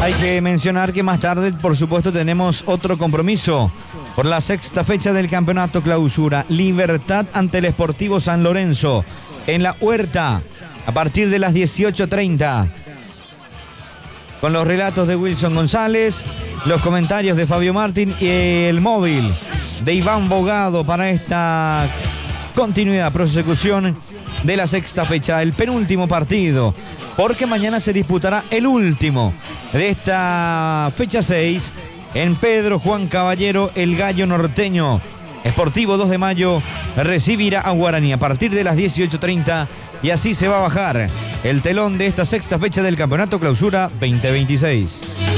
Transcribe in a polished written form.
Hay que mencionar que más tarde, por supuesto, tenemos otro compromiso por la sexta fecha del campeonato clausura. Libertad ante el Sportivo San Lorenzo en la Huerta a partir de las 18:30. Con los relatos de Wilson González, los comentarios de Fabio Martín y el móvil de Iván Bogado para esta continuidad, prosecución de la sexta fecha, el penúltimo partido, porque mañana se disputará el último de esta fecha 6 en Pedro Juan Caballero, el Gallo Norteño. Sportivo 2 de mayo recibirá a Guaraní a partir de las 18:30 y así se va a bajar el telón de esta sexta fecha del campeonato clausura 2026.